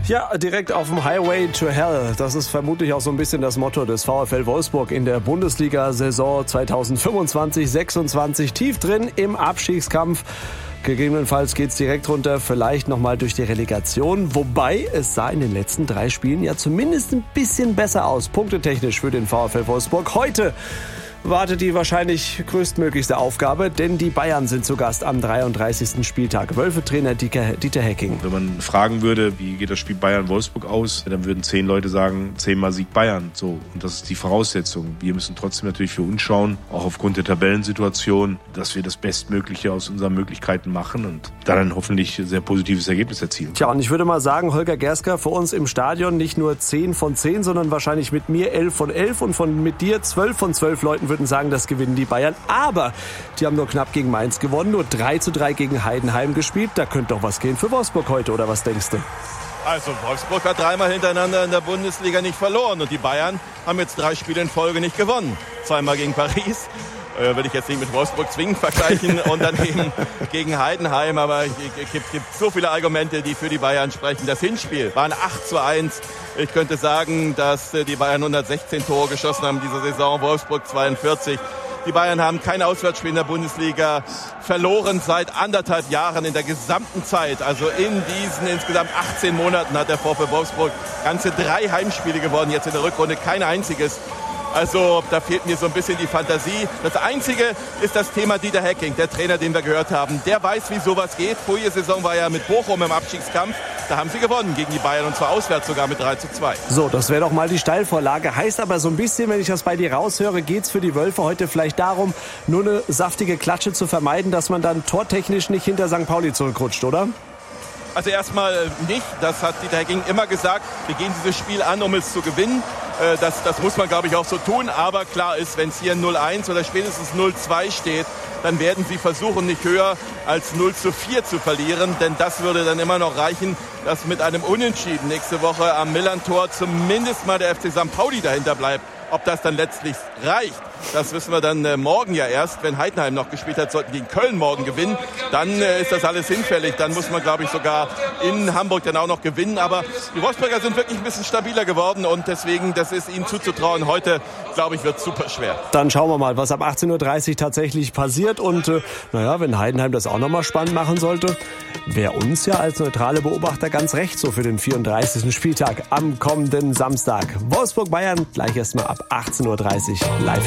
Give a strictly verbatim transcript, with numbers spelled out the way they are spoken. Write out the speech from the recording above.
Ja, direkt auf dem Highway to Hell. Das ist vermutlich auch so ein bisschen das Motto des VfL Wolfsburg in der Bundesliga-Saison zweitausendfünfundzwanzig sechsundzwanzig. Tief drin im Abstiegskampf. Gegebenenfalls geht's direkt runter, vielleicht nochmal durch die Relegation. Wobei, es sah in den letzten drei Spielen ja zumindest ein bisschen besser aus, punktetechnisch für den VfL Wolfsburg. Heute wartet die wahrscheinlich größtmöglichste Aufgabe, denn die Bayern sind zu Gast am dreiunddreißigsten Spieltag. Wölfe-Trainer Dieter Hecking. Wenn man fragen würde, wie geht das Spiel Bayern-Wolfsburg aus, dann würden zehn Leute sagen, zehnmal Sieg Bayern. So, und das ist die Voraussetzung. Wir müssen trotzdem natürlich für uns schauen, auch aufgrund der Tabellensituation, dass wir das Bestmögliche aus unseren Möglichkeiten machen und dann hoffentlich ein sehr positives Ergebnis erzielen. Tja, und ich würde mal sagen, Holger Gersker für uns im Stadion nicht nur zehn von zehn, sondern wahrscheinlich mit mir elf von elf und von mit dir zwölf von zwölf Leuten würden sagen, das gewinnen die Bayern. Aber die haben nur knapp gegen Mainz gewonnen, nur drei zu drei gegen Heidenheim gespielt. Da könnte doch was gehen für Wolfsburg heute, oder was denkst du? Also Wolfsburg hat dreimal hintereinander in der Bundesliga nicht verloren und die Bayern haben jetzt drei Spiele in Folge nicht gewonnen. Zweimal gegen Paris, äh, würde ich jetzt nicht mit Wolfsburg zwingend vergleichen, und dann eben gegen Heidenheim. Aber es gibt, gibt so viele Argumente, die für die Bayern sprechen. Das Hinspiel war ein acht zu eins. Ich könnte sagen, dass die Bayern hundertsechzehn Tore geschossen haben in dieser Saison, Wolfsburg zweiundvierzig. Die Bayern haben kein Auswärtsspiel in der Bundesliga verloren seit anderthalb Jahren in der gesamten Zeit. Also in diesen insgesamt achtzehn Monaten hat der VfL Wolfsburg ganze drei Heimspiele gewonnen, jetzt in der Rückrunde kein einziges. Also da fehlt mir so ein bisschen die Fantasie. Das Einzige ist das Thema Dieter Hecking, der Trainer, den wir gehört haben. Der weiß, wie sowas geht. Vorige Saison war ja mit Bochum im Abstiegskampf. Da haben sie gewonnen gegen die Bayern, und zwar auswärts sogar mit drei zu zwei. So, das wäre doch mal die Steilvorlage. Heißt aber so ein bisschen, wenn ich das bei dir raushöre, geht's für die Wölfe heute vielleicht darum, nur eine saftige Klatsche zu vermeiden, dass man dann tortechnisch nicht hinter Sankt Pauli zurückrutscht, oder? Also erstmal nicht, das hat Dieter Hecking immer gesagt. Wir gehen dieses Spiel an, um es zu gewinnen. Das, das muss man, glaube ich, auch so tun. Aber klar ist, wenn es hier null eins oder spätestens null zwei steht, dann werden sie versuchen, nicht höher als null zu vier zu verlieren. Denn das würde dann immer noch reichen, dass mit einem Unentschieden nächste Woche am Millern-Tor zumindest mal der F C Sankt Pauli dahinter bleibt. Ob das dann letztlich reicht, das wissen wir dann äh, morgen ja erst. Wenn Heidenheim noch gespielt hat, sollten die in Köln morgen gewinnen. Dann äh, ist das alles hinfällig. Dann muss man, glaube ich, sogar in Hamburg dann auch noch gewinnen. Aber die Wolfsburger sind wirklich ein bisschen stabiler geworden und deswegen, das ist ihnen zuzutrauen. Heute, glaube ich, wird es super schwer. Dann schauen wir mal, was ab achtzehn Uhr dreißig tatsächlich passiert. Und äh, naja, wenn Heidenheim das auch nochmal spannend machen sollte, wäre uns ja als neutrale Beobachter ganz recht so für den vierunddreißigsten Spieltag am kommenden Samstag. Wolfsburg-Bayern gleich erstmal ab achtzehn Uhr dreißig live.